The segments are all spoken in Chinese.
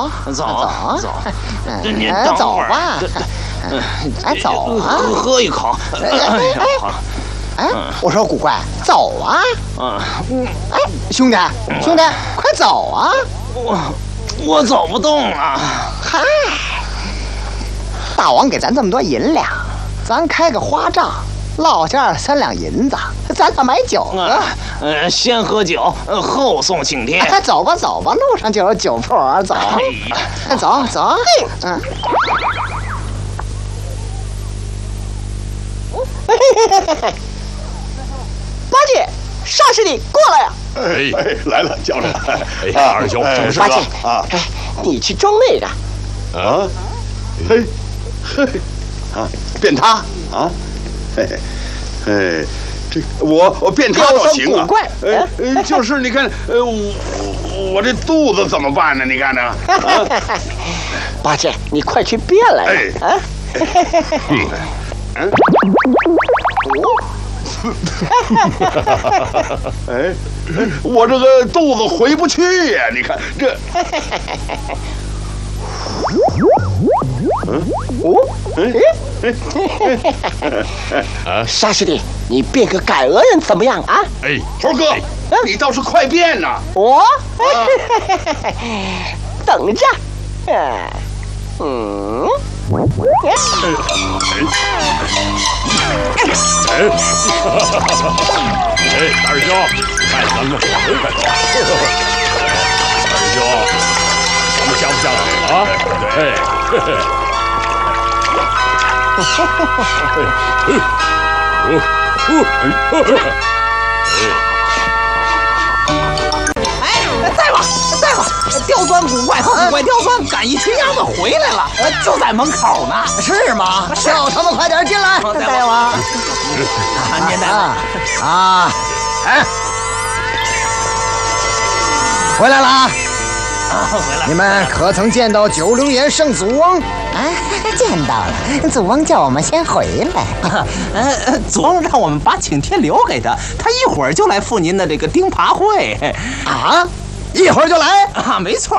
走， 您走吧，走啊， 喝一口。 哎，我说古怪，走啊！哎，兄弟，快走啊！ 我走不动了。 嗨，大王给咱这么多银两，咱开个花账，落下3两银子，咱可买酒啊。 先喝酒，后送请帖。 走吧，路上就有酒铺，走，走。八戒，啥事的？过来呀！ 来了，叫着。 二兄，什么事八戒啊？你去装那个。 啊？嘿，变他啊？这我变他倒行啊。就是你看，我这肚子怎么办呢？你看呢？ 八戒，你快去变来啊！ 我这个肚子回不去呀！你看这， 沙师弟，你变个改鹅人怎么样啊？ 猴哥，你倒是快变呐！ 等着， 二兄，看咱们回来了。二兄，咱们下不下水啊？ 再吧，刁钻古怪和古怪刁钻赶一群羊子回来了，就在门口呢。 是吗？叫他们快点进来，大王。 您来了啊！回来了啊！ 回来。 你们可曾见到九灵岩圣祖翁？ 见到了，祖翁叫我们先回来。 祖翁让我们把请帖留给他，他一会儿就来赴您的这个钉耙会。 啊！一会儿就来啊！没错。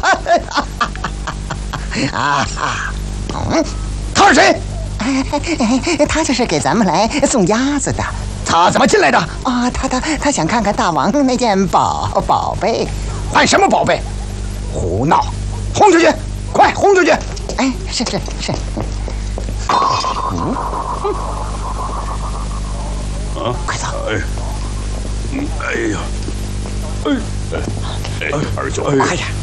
他是谁？ 他就是给咱们来送鸭子的。 他怎么进来的？ 他想看看大王那件宝贝。 看什么宝贝？胡闹！轰出去！快轰出去！ 是。 快走！ 二兄， 快点！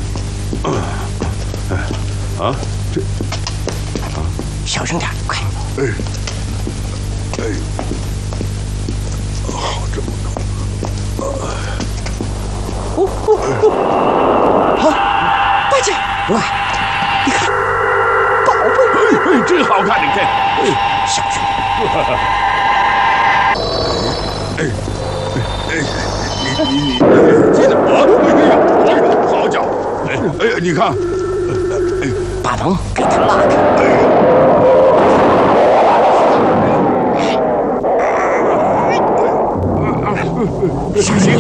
小声点，快！ 好，这么高！八戒，喂，你看，宝贝， 真好看！你看， 小心！ 你接着好家伙！你看， 把门给他拉开。小心！